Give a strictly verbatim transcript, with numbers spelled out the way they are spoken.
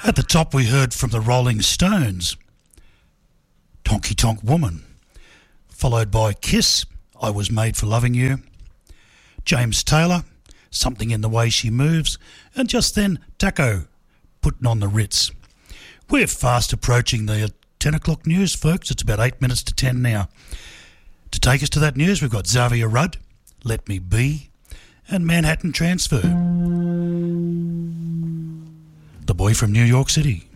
At the top, we heard from the Rolling Stones, Tonky Tonk Woman, followed by Kiss, I Was Made for Loving You, James Taylor, Something in the Way She Moves, and just then, Taco, Putting on the Ritz. We're fast approaching the ten o'clock news, folks. It's about eight minutes to ten now. To take us to that news, we've got Xavier Rudd, Let Me Be, and Manhattan Transfer. The boy from New York City.